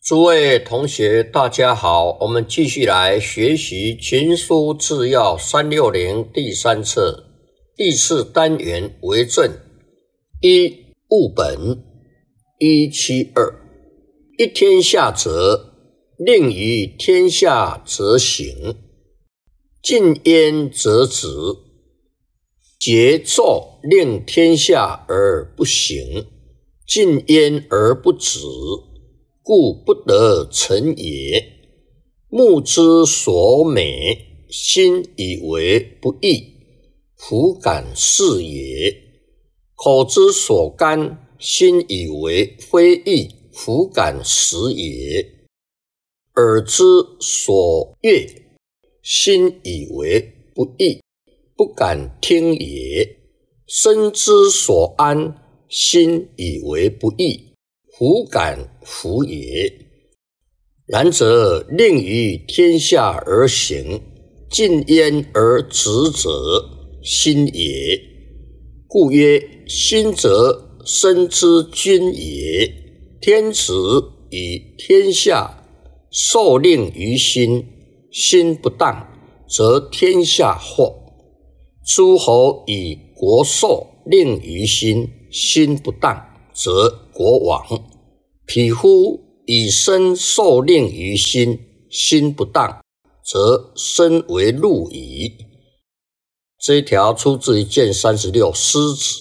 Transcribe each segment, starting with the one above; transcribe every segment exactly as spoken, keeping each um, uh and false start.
诸位同学大家好，我们继续来学习群书治要三六零第三册第四单元为政。一、务本。一七二，一天下则令于天下则行，禁焉则止，桀纣令天下而不行，禁焉而不止，故不得成也。目之所美，心以为不义，弗敢视也；口之所甘，心以为非义，弗敢食也；耳之所悦，心以为不义，不敢听也；身之所安，心以为不义，弗敢服也。然则令于天下而行，禁焉而止者，心也。故曰：心则身之君也。天子以天下受令于心，心不当，则天下祸；诸侯以国受令于心，心不当，则国亡。匹夫以身受令于心，心不当，则身为禄矣。这一条出自于卷三十六诗词。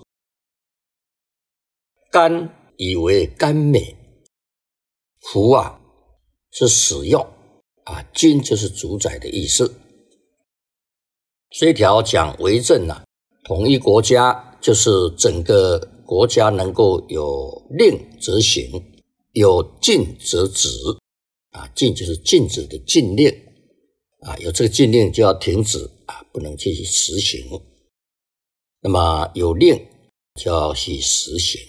甘以为甘美，服啊是使用啊，君就是主宰的意思。这一条讲为政啊，统一国家就是整个国家能够有令则行，有禁则止啊，禁就是禁止的禁令啊，有这个禁令就要停止啊，不能继续实行。那么有令就要去实行。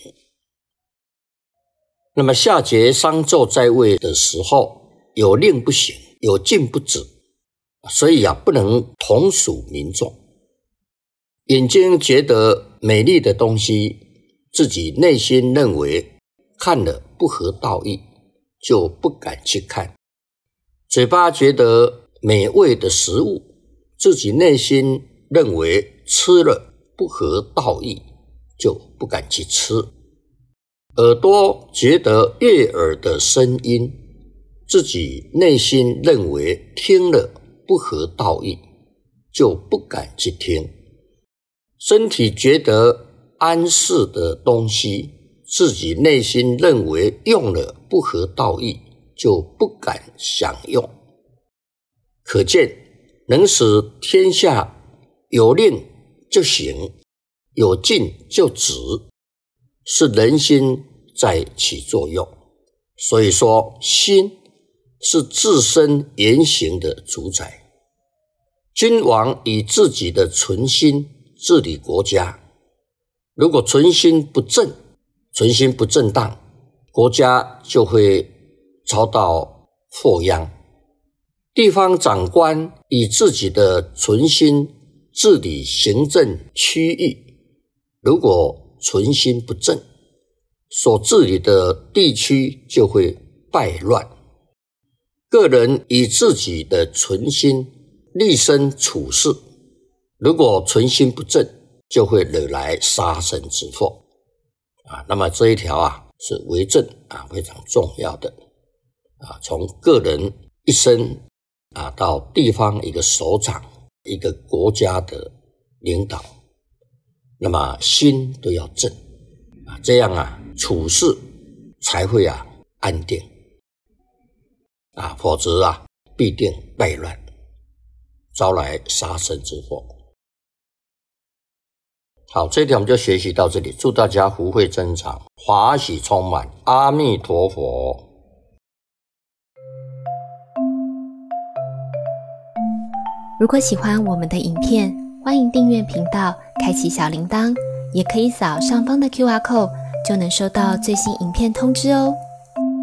那么夏桀、商纣在位的时候，有令不行，有禁不止，所以啊，不能同属民众。眼睛觉得美丽的东西，自己内心认为看了不合道义，就不敢去看。嘴巴觉得美味的食物，自己内心认为吃了不合道义，就不敢去吃。耳朵觉得悦耳的声音，自己内心认为听了不合道义，就不敢去听。身体觉得安适的东西，自己内心认为用了不合道义，就不敢享用。可见能使天下有令就行，有禁就止，是人心在起作用。所以说，心是自身言行的主宰。君王以自己的存心治理国家，如果存心不正，存心不正当，国家就会遭到祸殃。地方长官以自己的存心治理行政区域，如果存心不正，所治理的地区就会败乱。个人以自己的存心立身处世，如果存心不正，就会惹来杀身之祸啊。那么这一条啊，是为政啊非常重要的啊，从个人一生啊到地方一个首长，一个国家的领导，那么心都要正啊，这样啊处事才会啊安定啊，否则啊必定败乱，招来杀身之祸。好，这一条我们就学习到这里，祝大家福慧增长，华喜充满，阿弥陀佛。 如果喜欢我们的影片，欢迎订阅频道，开启小铃铛，也可以扫上方的 Q R code， 就能收到最新影片通知哦。